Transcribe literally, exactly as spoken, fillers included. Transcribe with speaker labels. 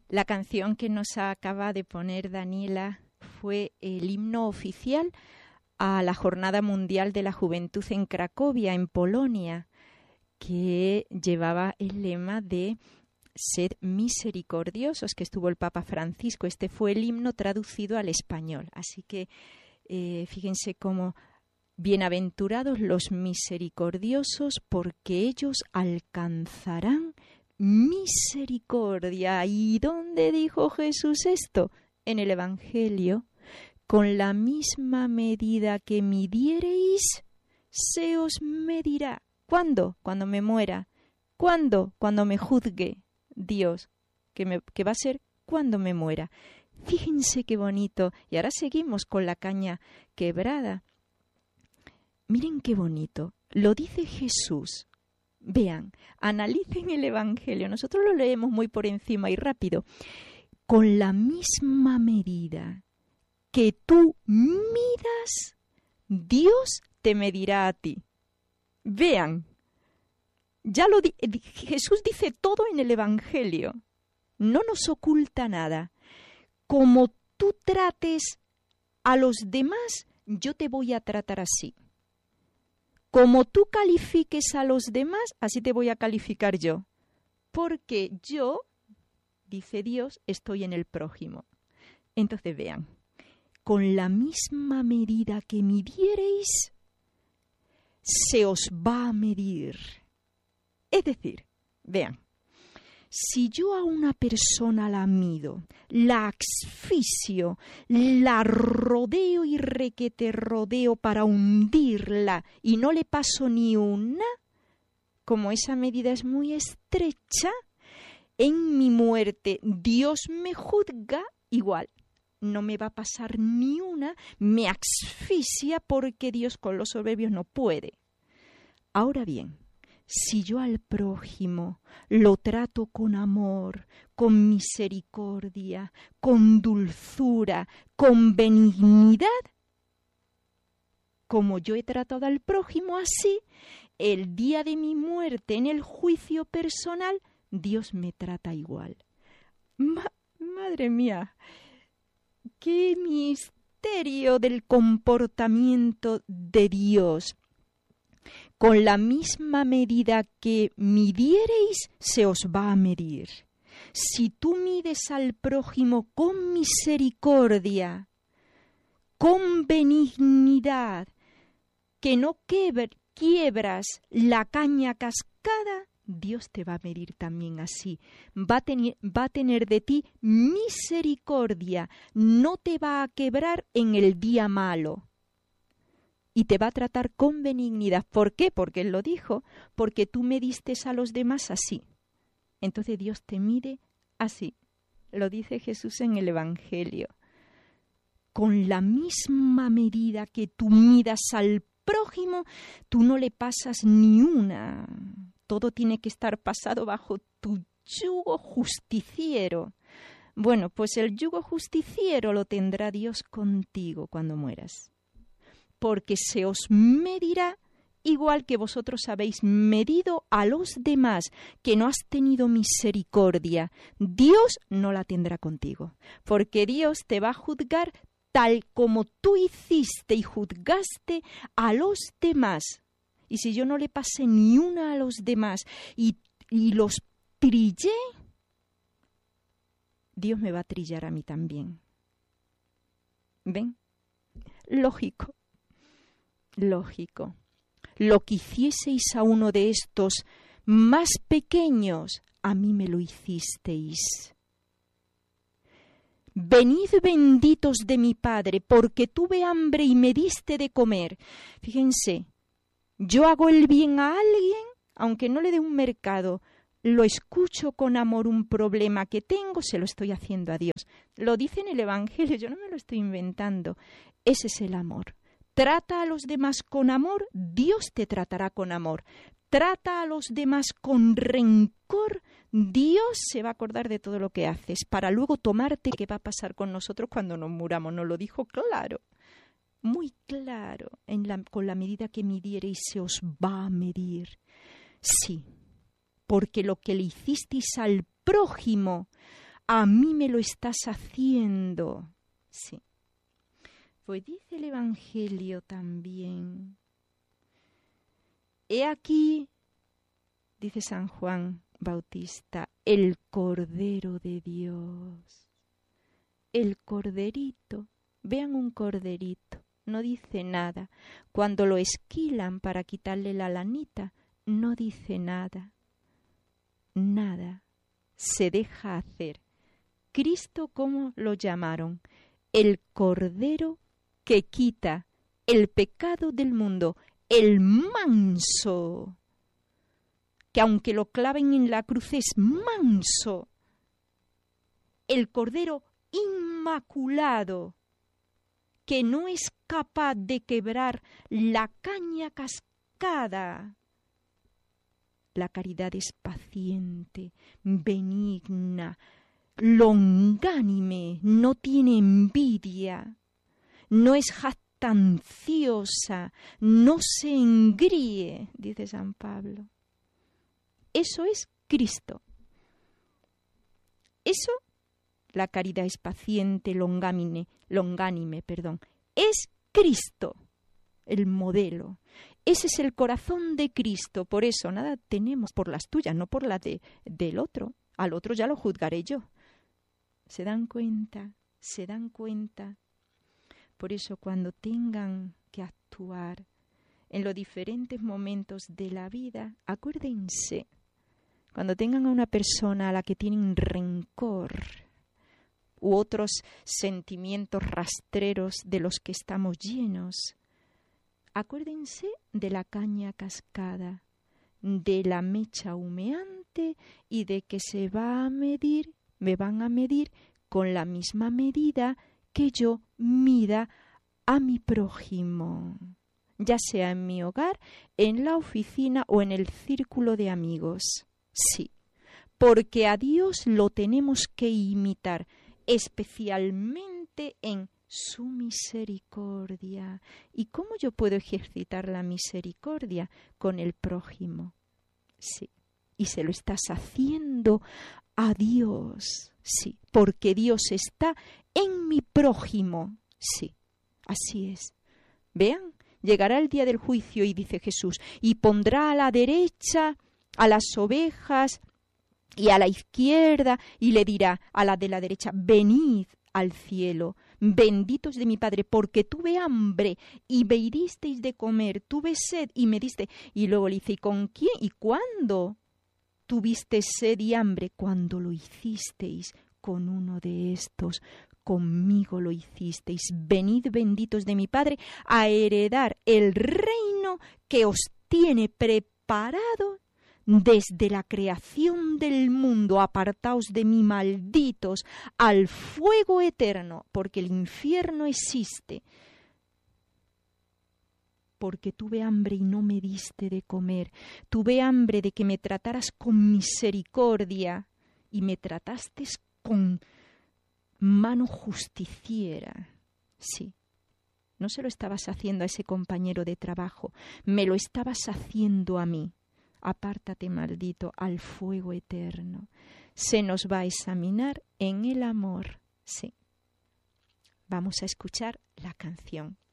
Speaker 1: La canción que nos acaba de poner Daniela fue el himno oficial a la Jornada Mundial de la Juventud en Cracovia, en Polonia, que llevaba el lema de Sed misericordiosos, que estuvo el Papa Francisco. Este fue el himno traducido al español. Así que eh, fíjense cómo bienaventurados los misericordiosos, porque ellos alcanzarán misericordia. ¿Y dónde dijo Jesús esto? En el Evangelio. Con la misma medida que midiereis, se os medirá. ¿Cuándo? Cuando me muera. ¿Cuándo? Cuando me juzgue Dios, que, me, que va a ser cuando me muera. Fíjense qué bonito. Y ahora seguimos con la caña quebrada. Miren qué bonito. Lo dice Jesús. Vean, analicen el Evangelio. Nosotros lo leemos muy por encima y rápido. Con la misma medida que tú midas, Dios te medirá a ti. Vean. Ya lo di- Jesús dice todo en el Evangelio. No nos oculta nada. Como tú trates a los demás, yo te voy a tratar así. Como tú califiques a los demás, así te voy a calificar yo. Porque yo, dice Dios, estoy en el prójimo. Entonces vean, con la misma medida que midiereis, se os va a medir. Es decir, vean, si yo a una persona la mido, la asfixio, la rodeo y requete rodeo para hundirla y no le paso ni una, como esa medida es muy estrecha, en mi muerte Dios me juzga igual. No me va a pasar ni una, me asfixia porque Dios con los soberbios no puede. Ahora bien, si yo al prójimo lo trato con amor, con misericordia, con dulzura, con benignidad, como yo he tratado al prójimo así, el día de mi muerte en el juicio personal, Dios me trata igual. Ma- madre mía, qué misterio del comportamiento de Dios. Con la misma medida que midiereis, se os va a medir. Si tú mides al prójimo con misericordia, con benignidad, que no quebr- quiebras la caña cascada, Dios te va a medir también así. Va a, tener, va a tener de ti misericordia, no te va a quebrar en el día malo. Y te va a tratar con benignidad. ¿Por qué? Porque Él lo dijo. Porque tú me diste a los demás así. Entonces Dios te mide así. Lo dice Jesús en el Evangelio. Con la misma medida que tú midas al prójimo, tú no le pasas ni una. Todo tiene que estar pasado bajo tu yugo justiciero. Bueno, pues el yugo justiciero lo tendrá Dios contigo cuando mueras. Porque se os medirá igual que vosotros habéis medido a los demás, que no has tenido misericordia. Dios no la tendrá contigo, porque Dios te va a juzgar tal como tú hiciste y juzgaste a los demás. Y si yo no le pasé ni una a los demás y, y los trillé, Dios me va a trillar a mí también. ¿Ven? Lógico. Lógico. Lo que hicieseis a uno de estos más pequeños, a mí me lo hicisteis. Venid benditos de mi Padre, porque tuve hambre y me diste de comer. Fíjense, yo hago el bien a alguien, aunque no le dé un mercado, lo escucho con amor, un problema que tengo, se lo estoy haciendo a Dios. Lo dice en el Evangelio, yo no me lo estoy inventando. Ese es el amor. Trata a los demás con amor, Dios te tratará con amor. Trata a los demás con rencor, Dios se va a acordar de todo lo que haces para luego tomarte. ¿Qué va a pasar con nosotros cuando nos muramos? Nos lo dijo claro, muy claro. En la, con la medida que midiereis se os va a medir. Sí, porque lo que le hicisteis al prójimo, a mí me lo estás haciendo. Sí. Pues dice el Evangelio también. He aquí, dice San Juan Bautista, el Cordero de Dios. El corderito. Vean un corderito. No dice nada. Cuando lo esquilan para quitarle la lanita, no dice nada. Nada. Se deja hacer. Cristo, ¿cómo lo llamaron? El Cordero que quita el pecado del mundo, el manso, que aunque lo claven en la cruz es manso, el Cordero inmaculado, que no es capaz de quebrar la caña cascada. La caridad es paciente, benigna, longánime, no tiene envidia, no es jactanciosa, no se engríe, dice San Pablo. Eso es Cristo. Eso, la caridad es paciente, longánime, longánime, perdón, es Cristo, el modelo. Ese es el corazón de Cristo. Por eso nada tenemos por las tuyas, no por las de, del otro. Al otro ya lo juzgaré yo. ¿Se dan cuenta? ¿Se dan cuenta? Por eso cuando tengan que actuar en los diferentes momentos de la vida, acuérdense, cuando tengan a una persona a la que tienen rencor u otros sentimientos rastreros de los que estamos llenos, acuérdense de la caña cascada, de la mecha humeante y de que se va a medir, me van a medir con la misma medida que yo mida a mi prójimo, ya sea en mi hogar, en la oficina o en el círculo de amigos. Sí, porque a Dios lo tenemos que imitar, especialmente en su misericordia. ¿Y cómo yo puedo ejercitar la misericordia? Con el prójimo. Sí, y se lo estás haciendo a Dios. Sí, porque Dios está en mi prójimo. Sí, así es. Vean, llegará el día del juicio y dice Jesús, y pondrá a la derecha a las ovejas y a la izquierda, y le dirá a la de la derecha, venid al cielo, benditos de mi Padre, porque tuve hambre y me disteis de comer, tuve sed y me diste. Y luego le dice, ¿y con quién y cuándo tuviste sed y hambre? Cuando lo hicisteis con uno de estos, conmigo lo hicisteis. Venid benditos de mi Padre a heredar el reino que os tiene preparado desde la creación del mundo. Apartaos de mí, malditos, al fuego eterno, porque el infierno existe. Porque tuve hambre y no me diste de comer. Tuve hambre de que me trataras con misericordia y me trataste con mano justiciera. Sí, no se lo estabas haciendo a ese compañero de trabajo, me lo estabas haciendo a mí. Apártate, maldito, al fuego eterno. Se nos va a examinar en el amor. Sí. Vamos a escuchar la canción.